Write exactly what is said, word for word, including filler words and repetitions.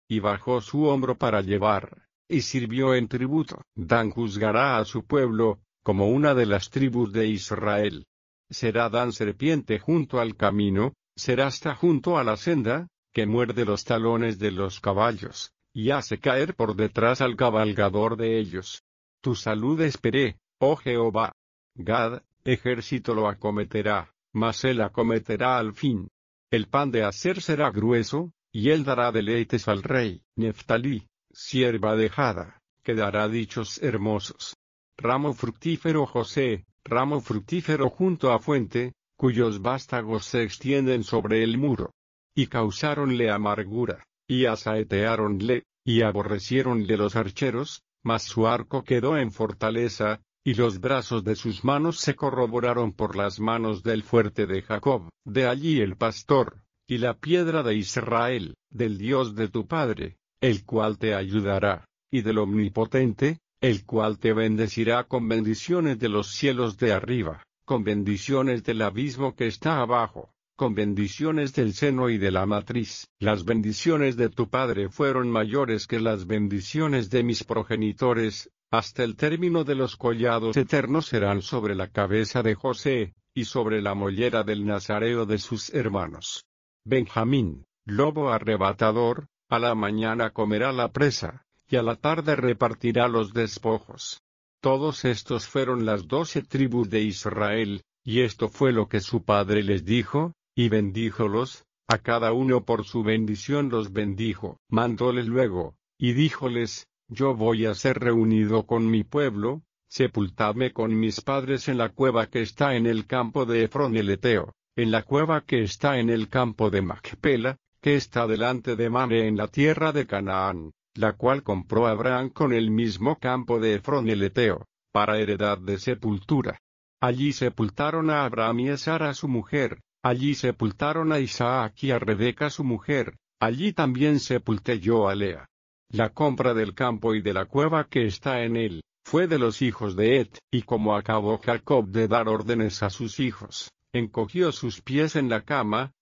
y bajó su hombro para llevar, y sirvió en tributo. Dan juzgará a su pueblo, como una de las tribus de Israel. Será Dan serpiente junto al camino, será hasta junto a la senda, que muerde los talones de los caballos, y hace caer por detrás al cabalgador de ellos. Tu salud esperé, oh Jehová. Gad, ejército lo acometerá, mas él acometerá al fin. El pan de Aser será grueso, y él dará deleites al rey. Neftalí, sierva dejada, que dará dichos hermosos. Ramo fructífero José, ramo fructífero junto a fuente, cuyos vástagos se extienden sobre el muro. Y causáronle amargura, y asaeteáronle, y aborreciéronle los archeros, mas su arco quedó en fortaleza, y los brazos de sus manos se corroboraron por las manos del fuerte de Jacob. De allí el pastor, y la piedra de Israel, del Dios de tu padre, el cual te ayudará, y del Omnipotente, el cual te bendecirá con bendiciones de los cielos de arriba, con bendiciones del abismo que está abajo, con bendiciones del seno y de la matriz. Las bendiciones de tu padre fueron mayores que las bendiciones de mis progenitores, hasta el término de los collados eternos serán sobre la cabeza de José, y sobre la mollera del nazareo de sus hermanos. Benjamín, lobo arrebatador, a la mañana comerá la presa, y a la tarde repartirá los despojos. Todos estos fueron las doce tribus de Israel, y esto fue lo que su padre les dijo, y bendíjolos, a cada uno por su bendición los bendijo. Mandóles luego, y díjoles, yo voy a ser reunido con mi pueblo, sepultadme con mis padres en la cueva que está en el campo de Efrón el Eteo, en la cueva que está en el campo de Macpela, que está delante de Mamre en la tierra de Canaán, la cual compró Abraham con el mismo campo de Efrón el Eteo, para heredad de sepultura. Allí sepultaron a Abraham y a Sara su mujer, allí sepultaron a Isaac y a Rebeca su mujer, allí también sepulté yo a Lea. La compra del campo y de la cueva que está en él, fue de los hijos de Et, y como acabó Jacob de dar órdenes a sus hijos, encogió sus pies en la cama,